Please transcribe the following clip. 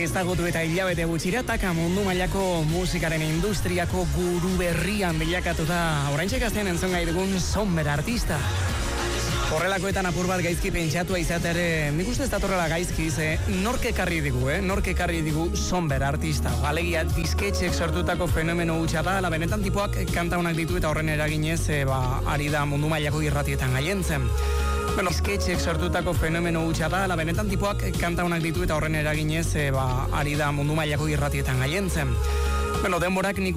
ezagutu eta hilabete gutxira taka mundu mailako musikaren industriako guru berrian bilakatu da oraintxe gaztean entzun gai dugun Somber artista. Horrelakoetan apur bat gaizki pentsatua izatere, nik uste ez datorrela gaizki, nork ekarri digu Somber artista. Alegia disketxek sortutako fenomeno hutsa da, benetan tipoak kanta honak ditu eta horren eraginez ari da mundu mailako irratietan gaientzen. Disketxek sortutako fenomeno hutsa da, benetan tipoak kanta honak ditu eta horren eraginez ari da mundu mailako irratietan gaientzen. Denborak nik